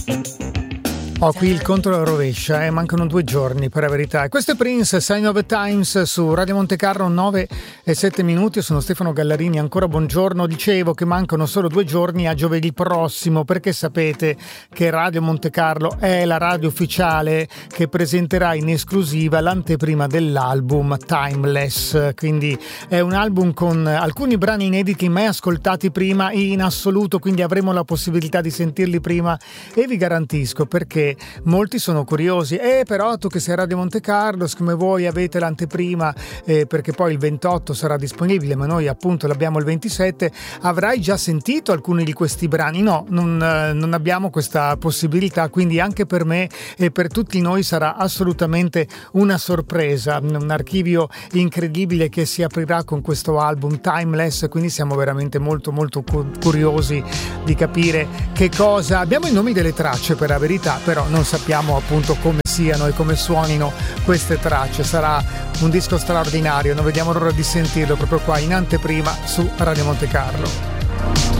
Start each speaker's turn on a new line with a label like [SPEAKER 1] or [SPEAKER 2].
[SPEAKER 1] Ho qui il conto alla rovescia, mancano 2 giorni per la verità. E questo è Prince, Sign of the Times su Radio Monte Carlo, 9:07. Io sono Stefano Gallarini, ancora buongiorno. Dicevo che mancano solo 2 giorni a giovedì prossimo, perché sapete che Radio Monte Carlo è la radio ufficiale che presenterà in esclusiva l'anteprima dell'album Timeless. Quindi è un album con alcuni brani inediti mai ascoltati prima in assoluto, quindi avremo la possibilità di sentirli prima e vi garantisco, perché molti sono curiosi, però tu che sei a Radio Monte Carlo, come voi avete l'anteprima, perché poi il 28 sarà disponibile, ma noi appunto l'abbiamo il 27, avrai già sentito alcuni di questi brani? No, non abbiamo questa possibilità, quindi anche per me e per tutti noi sarà assolutamente una sorpresa, un archivio incredibile che si aprirà con questo album Timeless, quindi siamo veramente molto molto curiosi di capire che cosa. Abbiamo i nomi delle tracce per la verità, però non sappiamo appunto come siano e come suonino queste tracce. Sarà un disco straordinario, non vediamo l'ora di sentirlo proprio qua in anteprima su Radio Monte Carlo.